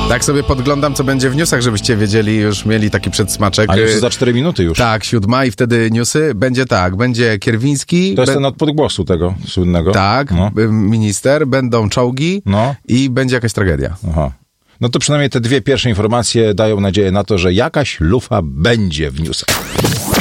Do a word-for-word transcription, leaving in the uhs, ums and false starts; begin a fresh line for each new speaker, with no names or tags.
Tak sobie podglądam, co będzie w newsach, żebyście wiedzieli, już mieli taki przedsmaczek.
A już za cztery minuty już.
Tak, siódma i wtedy newsy. Będzie tak, będzie Kierwiński.
To jest
be...
ten od podgłosu tego słynnego.
Tak,
no.
minister, będą czołgi
no.
i będzie jakaś tragedia.
Aha. No to przynajmniej te dwie pierwsze informacje dają nadzieję na to, że jakaś lufa będzie w newsach.